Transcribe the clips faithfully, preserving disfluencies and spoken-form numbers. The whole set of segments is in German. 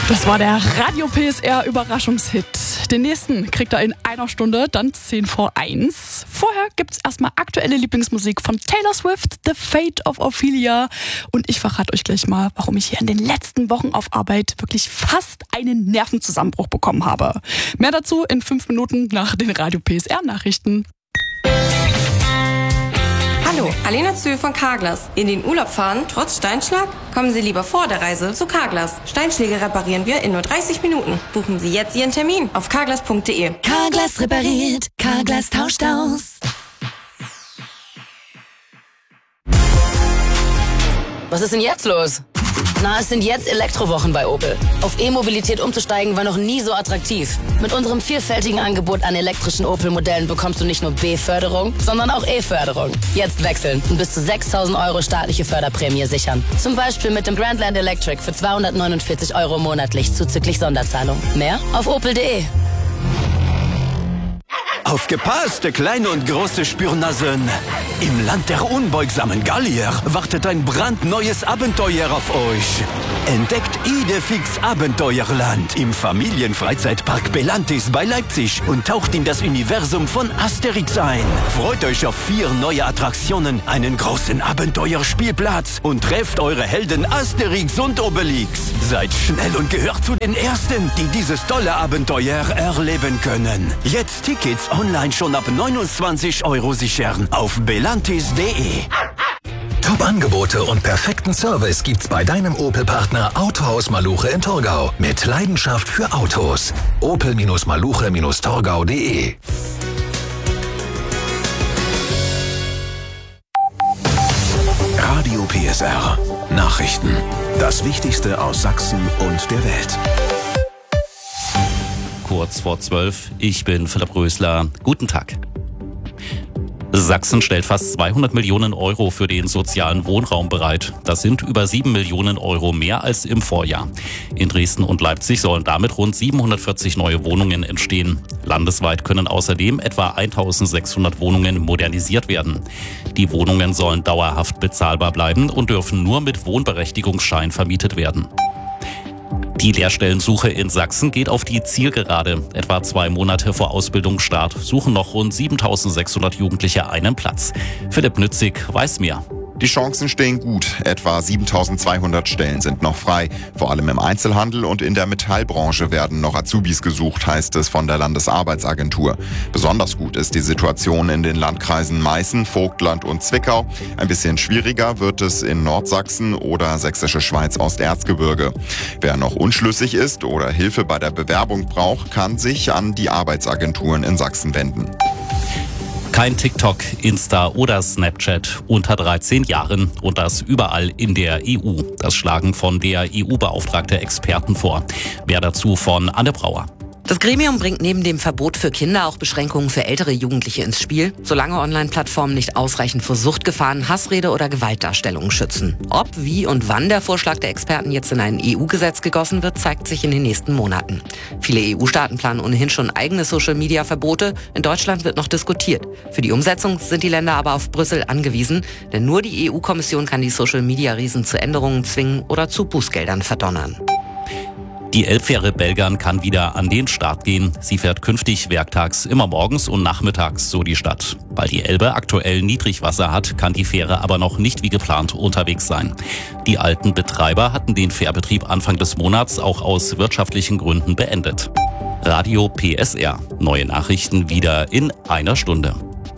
Das war der Radio P S R Überraschungshit. Den nächsten kriegt er in einer Stunde, dann zehn vor eins. Vorher gibt's erstmal aktuelle Lieblingsmusik von Taylor Swift, The Fate of Ophelia. Und ich verrate euch gleich mal, warum ich hier in den letzten Wochen auf Arbeit wirklich fast einen Nervenzusammenbruch bekommen habe. Mehr dazu in fünf Minuten nach den Radio P S R Nachrichten. Hallo, Alena Zühl von Carglass. In den Urlaub fahren, trotz Steinschlag? Kommen Sie lieber vor der Reise zu Carglass. Steinschläge reparieren wir in nur dreißig Minuten. Buchen Sie jetzt Ihren Termin auf carglass punkt de. Carglass repariert, Carglass tauscht aus. Was ist denn jetzt los? Na, es sind jetzt Elektrowochen bei Opel. Auf E-Mobilität umzusteigen war noch nie so attraktiv. Mit unserem vielfältigen Angebot an elektrischen Opel-Modellen bekommst du nicht nur B-Förderung, sondern auch E-Förderung. Jetzt wechseln und bis zu sechstausend Euro staatliche Förderprämie sichern. Zum Beispiel mit dem Grandland Electric für zweihundertneunundvierzig Euro monatlich zuzüglich Sonderzahlung. Mehr auf opel punkt de. Aufgepasst, kleine und große Spürnasen! Im Land der unbeugsamen Gallier wartet ein brandneues Abenteuer auf euch. Entdeckt Idefix Abenteuerland im Familienfreizeitpark Belantis bei Leipzig und taucht in das Universum von Asterix ein. Freut euch auf vier neue Attraktionen, einen großen Abenteuerspielplatz und trefft eure Helden Asterix und Obelix. Seid schnell und gehört zu den Ersten, die dieses tolle Abenteuer erleben können. Jetzt Tickets online schon ab neunundzwanzig Euro sichern auf belantis punkt de. Top-Angebote und perfekten Service gibt's bei deinem Opel-Partner Autohaus Maluche in Torgau. Mit Leidenschaft für Autos. opel Maluche Torgau punkt de. Radio P S R. Nachrichten. Das Wichtigste aus Sachsen und der Welt. Kurz vor zwölf, ich bin Philipp Rösler. Guten Tag. Sachsen stellt fast zweihundert Millionen Euro für den sozialen Wohnraum bereit. Das sind über sieben Millionen Euro mehr als im Vorjahr. In Dresden und Leipzig sollen damit rund siebenhundertvierzig neue Wohnungen entstehen. Landesweit können außerdem etwa eintausendsechshundert Wohnungen modernisiert werden. Die Wohnungen sollen dauerhaft bezahlbar bleiben und dürfen nur mit Wohnberechtigungsschein vermietet werden. Die Lehrstellensuche in Sachsen geht auf die Zielgerade. Etwa zwei Monate vor Ausbildungsstart suchen noch rund siebentausendsechshundert Jugendliche einen Platz. Philipp Nützig weiß mehr. Die Chancen stehen gut. Etwa siebentausendzweihundert Stellen sind noch frei. Vor allem im Einzelhandel und in der Metallbranche werden noch Azubis gesucht, heißt es von der Landesarbeitsagentur. Besonders gut ist die Situation in den Landkreisen Meißen, Vogtland und Zwickau. Ein bisschen schwieriger wird es in Nordsachsen oder Sächsische Schweiz-Osterzgebirge. Wer noch unschlüssig ist oder Hilfe bei der Bewerbung braucht, kann sich an die Arbeitsagenturen in Sachsen wenden. Kein TikTok, Insta oder Snapchat unter dreizehn Jahren und das überall in der E U. Das schlagen von der E U-Beauftragte Experten vor. Mehr dazu von Anne Brauer. Das Gremium bringt neben dem Verbot für Kinder auch Beschränkungen für ältere Jugendliche ins Spiel, solange Online-Plattformen nicht ausreichend vor Suchtgefahren, Hassrede oder Gewaltdarstellungen schützen. Ob, wie und wann der Vorschlag der Experten jetzt in ein E U-Gesetz gegossen wird, zeigt sich in den nächsten Monaten. Viele E U-Staaten planen ohnehin schon eigene Social-Media-Verbote. In Deutschland wird noch diskutiert. Für die Umsetzung sind die Länder aber auf Brüssel angewiesen, denn nur die E U-Kommission kann die Social-Media-Riesen zu Änderungen zwingen oder zu Bußgeldern verdonnern. Die Elbfähre Belgern kann wieder an den Start gehen. Sie fährt künftig werktags immer morgens und nachmittags so die Stadt. Weil die Elbe aktuell Niedrigwasser hat, kann die Fähre aber noch nicht wie geplant unterwegs sein. Die alten Betreiber hatten den Fährbetrieb Anfang des Monats auch aus wirtschaftlichen Gründen beendet. Radio P S R. Neue Nachrichten wieder in einer Stunde.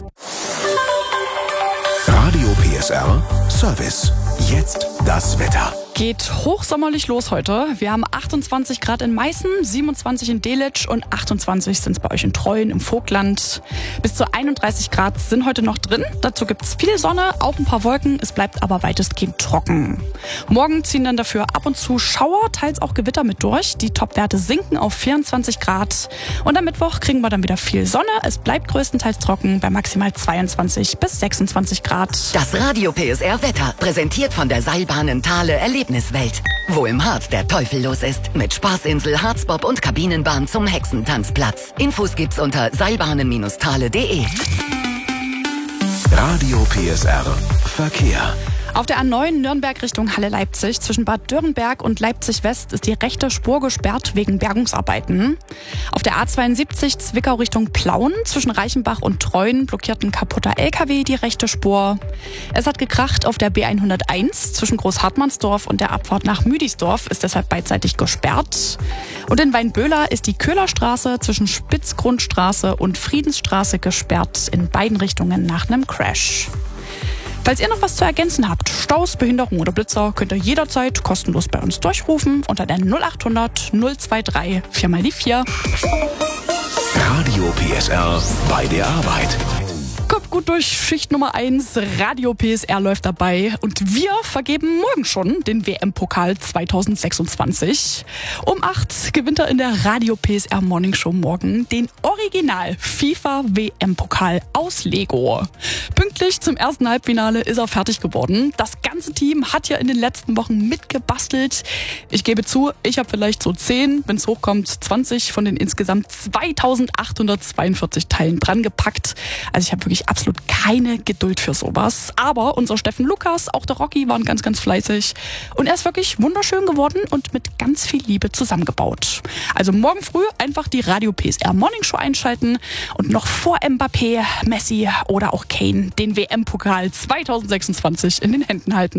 Radio P S R Service. Jetzt das Wetter. Geht hochsommerlich los heute. Wir haben achtundzwanzig Grad in Meißen, siebenundzwanzig in Delitzsch und achtundzwanzig sind es bei euch in Treuen im Vogtland. Bis zu einunddreißig Grad sind heute noch drin. Dazu gibt es viel Sonne, auch ein paar Wolken. Es bleibt aber weitestgehend trocken. Morgen ziehen dann dafür ab und zu Schauer, teils auch Gewitter mit durch. Die Topwerte sinken auf vierundzwanzig Grad. Und am Mittwoch kriegen wir dann wieder viel Sonne. Es bleibt größtenteils trocken bei maximal zweiundzwanzig bis sechsundzwanzig Grad. Das Radio P S R Wetter, präsentiert von der Seilbahnen Thale Erlebniswelt. Wo im Harz der Teufel los ist. Mit Spaßinsel, Harzbob und Kabinenbahn zum Hexentanzplatz. Infos gibt's unter seilbahnen Bindestrich thale punkt de. Radio P S R Verkehr. Auf der A neun Nürnberg Richtung Halle-Leipzig zwischen Bad Dürrenberg und Leipzig-West ist die rechte Spur gesperrt wegen Bergungsarbeiten. Auf der A zweiundsiebzig Zwickau Richtung Plauen zwischen Reichenbach und Treuen blockiert ein kaputter L K W die rechte Spur. Es hat gekracht auf der B hunderteins zwischen Großhartmannsdorf und der Abfahrt nach Müdisdorf, ist deshalb beidseitig gesperrt. Und in Weinböhler ist die Köhlerstraße zwischen Spitzgrundstraße und Friedensstraße gesperrt, in beiden Richtungen nach einem Crash. Falls ihr noch was zu ergänzen habt, Staus, Behinderung oder Blitzer, könnt ihr jederzeit kostenlos bei uns durchrufen unter der null acht hundert null drei drei vier mal die vier. Radio P S R bei der Arbeit. Kommt gut durch Schicht Nummer eins, Radio P S R läuft dabei und wir vergeben morgen schon den W M-Pokal zwanzig sechsundzwanzig. Um acht gewinnt er in der Radio P S R Morning Show morgen den Original FIFA W M-Pokal aus Lego. Pünktlich zum ersten Halbfinale ist er fertig geworden. Das ganze Team hat ja in den letzten Wochen mitgebastelt. Ich gebe zu, ich habe vielleicht so zehn, wenn es hochkommt, zwanzig von den insgesamt zweitausendachthundertzweiundvierzig Teilen dran gepackt. Also ich habe wirklich absolut keine Geduld für sowas. Aber unser Steffen Lukas, auch der Rocky, waren ganz, ganz fleißig. Und er ist wirklich wunderschön geworden und mit ganz viel Liebe zusammengebaut. Also morgen früh einfach die Radio P S R Morning Show einschalten und noch vor Mbappé, Messi oder auch Kane den W M-Pokal zwanzig sechsundzwanzig in den Händen halten.